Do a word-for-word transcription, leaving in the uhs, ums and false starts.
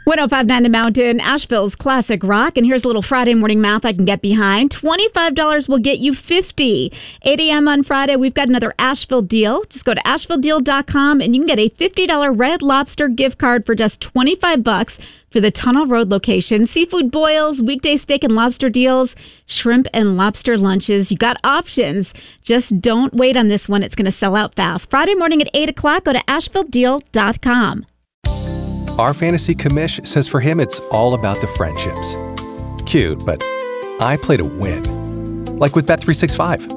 ten fifty-nine The Mountain, Asheville's classic rock. And here's a little Friday morning math I can get behind. twenty-five dollars will get you fifty dollars. eight a.m. on Friday, we've got another Asheville deal. Just go to asheville deal dot com and you can get a fifty dollars Red Lobster gift card for just twenty-five bucks for the Tunnel Road location. Seafood boils, weekday steak and lobster deals, shrimp and lobster lunches. You got options. Just don't wait on this one. It's going to sell out fast. Friday morning at eight o'clock, go to asheville deal dot com. Our fantasy commish says for him it's all about the friendships. Cute, but I play to win. Like with Bet three sixty-five.